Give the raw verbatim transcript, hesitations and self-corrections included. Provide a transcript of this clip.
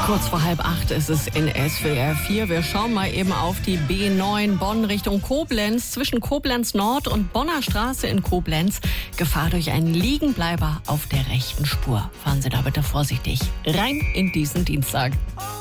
Kurz vor halb acht ist es in S W R vier. Wir schauen mal eben auf die B neun Bonn Richtung Koblenz. Zwischen Koblenz Nord und Bonner Straße in Koblenz. Gefahr durch einen Liegenbleiber auf der rechten Spur. Fahren Sie da bitte vorsichtig rein in diesen Dienstag.